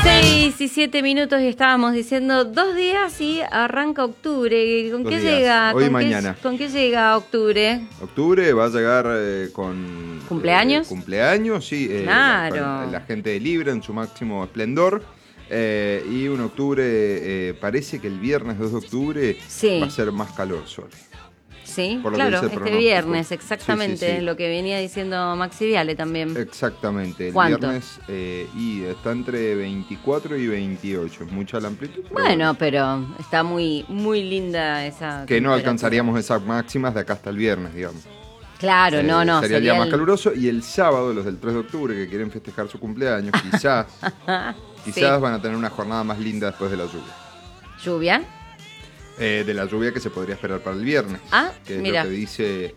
6:07 y estábamos diciendo 2 días y arranca octubre. ¿Con qué llega? Hoy y mañana. ¿Con qué llega octubre? Octubre va a llegar con... ¿Cumpleaños? Cumpleaños, sí. Claro. La gente de Libra en su máximo esplendor. Y un octubre, parece que el viernes 2 de octubre va a ser más calor solo. Sí, por lo claro, que dice el este pronóstico. viernes, exactamente, Sí. lo que venía diciendo Maxi Viale también. Exactamente, el ¿Cuánto? viernes y está entre 24 y 28, es mucha la amplitud. Bueno, pero está muy, muy linda esa Que no temperatura. alcanzaríamos esas máximas de acá hasta el viernes, digamos. Claro, no. Sería el día más caluroso. Y el sábado, los del 3 de octubre que quieren festejar su cumpleaños, quizás van a tener una jornada más linda después de la lluvia. ¿Lluvia? De la lluvia que se podría esperar para el viernes. Que es mira. lo que dice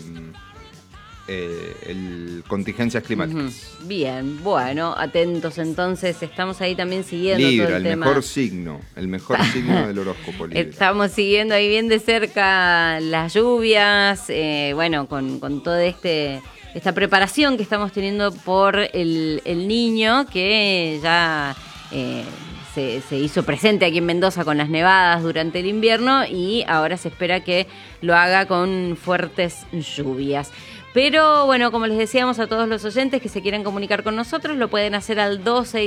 el contingencias climáticas. Bien, bueno, atentos entonces, estamos ahí también siguiendo Libra, todo el tema. mejor signo del horóscopo Libra. Estamos siguiendo ahí bien de cerca las lluvias, bueno, con toda esta preparación que estamos teniendo por el niño que ya se hizo presente aquí en Mendoza con las nevadas durante el invierno y ahora se espera que lo haga con fuertes lluvias. Pero bueno, como les decíamos a todos los oyentes que se quieran comunicar con nosotros, lo pueden hacer al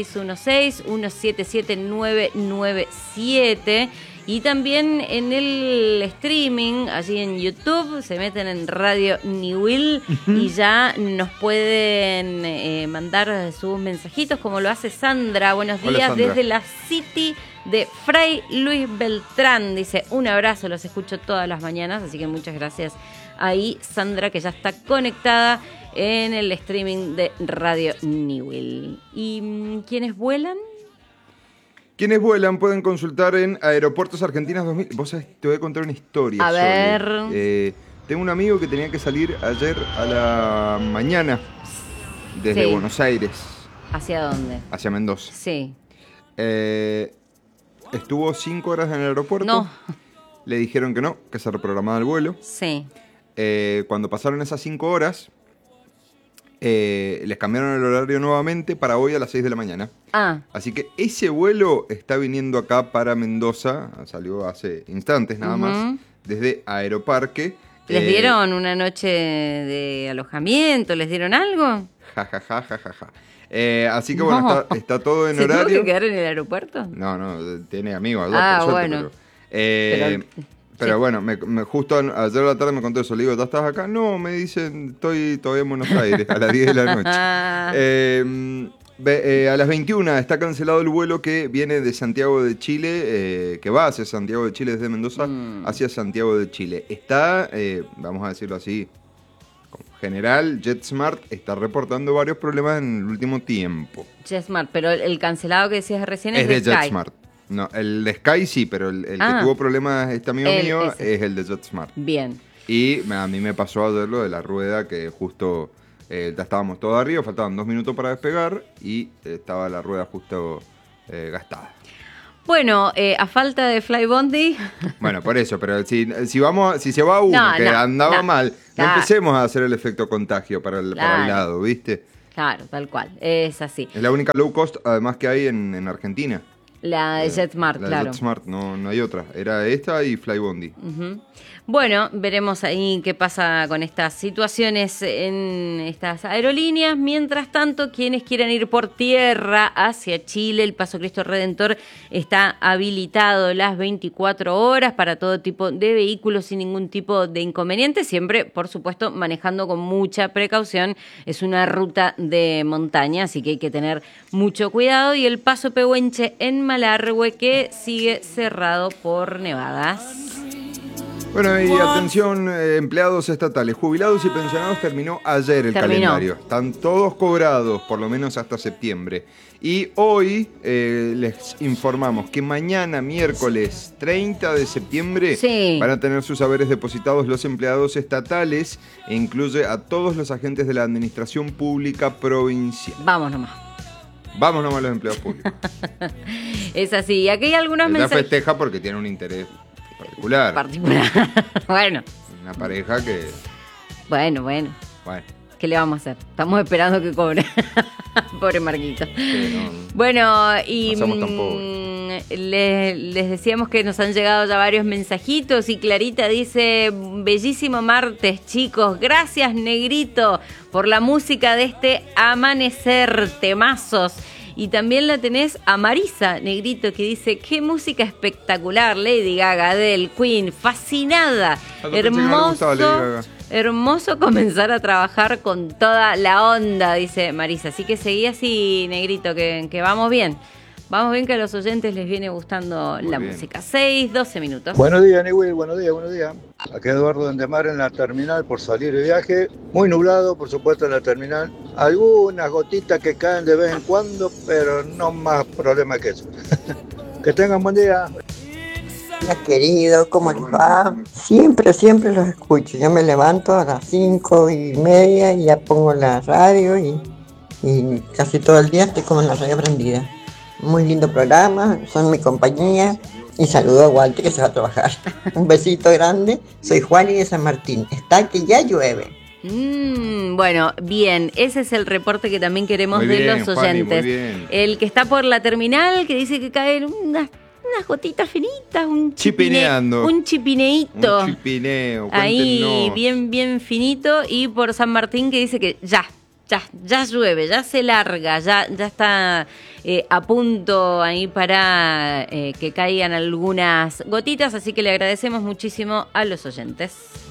2616-177997 y también en el streaming, allí en YouTube, se meten en Radio Niwil y ya nos pueden mandar sus mensajitos como lo hace Sandra. Buenos días. Hola, Sandra. Desde la City de Fray Luis Beltrán. Dice, un abrazo, los escucho todas las mañanas, así que muchas gracias ahí, Sandra, que ya está conectada en el streaming de Radio Niwil. ¿Y quiénes vuelan? Quienes vuelan pueden consultar en Aeropuertos Argentinas 2000. Vos sabés, te voy a contar una historia. A ver. Tengo un amigo que tenía que salir ayer a la mañana desde Buenos Aires. ¿Hacia dónde? Hacia Mendoza. Sí. Estuvo 5 horas en el aeropuerto. No. Le dijeron que no, que se reprogramaba el vuelo. Sí. Cuando pasaron esas 5 horas, les cambiaron el horario nuevamente para hoy a las 6 de la mañana. Así que ese vuelo está viniendo acá para Mendoza, salió hace instantes nada más, desde Aeroparque. ¿Les dieron una noche de alojamiento? ¿Les dieron algo? Así que bueno, está todo en horario. ¿Se tuvo que quedar en el aeropuerto? No, tiene amigos allá, por suerte, bueno. Pero bueno, justo ayer a la tarde me contó eso. Le digo, ¿ya estás acá? No, me dicen, estoy todavía en Buenos Aires, a las 10 de la noche. A las 21 está cancelado el vuelo que viene de Santiago de Chile, que va hacia Santiago de Chile desde Mendoza hacia Santiago de Chile. Está, vamos a decirlo así, como general, JetSmart está reportando varios problemas en el último tiempo. JetSmart, pero el cancelado que decías recién es de Sky. JetSmart. No, el de Sky sí, pero el que tuvo problemas este amigo mío es el de JetSmart. Bien. Y a mí me pasó ayer lo de la rueda que justo ya estábamos todos arriba, faltaban 2 minutos para despegar y estaba la rueda justo gastada. Bueno, a falta de Flybondi. Bueno, por eso, pero si se va uno andaba mal, no empecemos a hacer el efecto contagio para el lado, ¿viste? Claro, tal cual, es así. Es la única low cost además que hay en Argentina. La de JetSmart, claro. La de JetSmart, no hay otra. Era esta y Flybondi. Bueno, veremos ahí qué pasa con estas situaciones en estas aerolíneas. Mientras tanto, quienes quieran ir por tierra hacia Chile, el Paso Cristo Redentor está habilitado las 24 horas para todo tipo de vehículos sin ningún tipo de inconveniente. Siempre, por supuesto, manejando con mucha precaución. Es una ruta de montaña, así que hay que tener mucho cuidado. Y el Paso Pehuenche en Malargüe, que sigue cerrado por nevadas. Bueno, y atención, empleados estatales, jubilados y pensionados, terminó ayer el calendario. Están todos cobrados, por lo menos hasta septiembre. Y hoy les informamos que mañana, miércoles 30 de septiembre, van a tener sus haberes depositados los empleados estatales e incluye a todos los agentes de la administración pública provincial. Vamos nomás los empleados públicos. Es así. Y aquí hay algunos mensajes. Ella festeja porque tiene un interés particular. Bueno. Una pareja que... Bueno. ¿qué le vamos a hacer? Estamos esperando que cobre. Pobre Marquito. Sí, no, Bueno, y no somos tan pobres. les decíamos que nos han llegado ya varios mensajitos y Clarita dice, bellísimo martes, chicos, gracias Negrito por la música de este amanecer, temazos. Y también la tenés a Marisa, Negrito, que dice, qué música espectacular, Lady Gaga, Adele, Queen, fascinada, hermoso comenzar a trabajar con toda la onda, dice Marisa. Así que seguí así, Negrito, que vamos bien. Vamos bien, que a los oyentes les viene gustando la música. 6:12 minutos. Buenos días, Newell, buenos días. Aquí Eduardo Endemar en la terminal por salir de viaje. Muy nublado, por supuesto, en la terminal. Algunas gotitas que caen de vez en cuando, pero no más problema que eso. Que tengan buen día. Hola querido, ¿cómo les va? Siempre los escucho. Yo me levanto a las 5:30 y ya pongo la radio y casi todo el día estoy con la radio prendida. Muy lindo programa, son mi compañía y saludo a Walter que se va a trabajar. Un besito grande, soy Juani de San Martín. Está que ya llueve. Bueno, bien, ese es el reporte que también queremos de los oyentes. Juani, el que está por la terminal, que dice que caen unas gotitas finitas, un chipineando. Un chipineíto. Un chipineo, ahí bien finito. Y por San Martín que dice que ya llueve, ya se larga, ya está a punto ahí para que caigan algunas gotitas, así que le agradecemos muchísimo a los oyentes.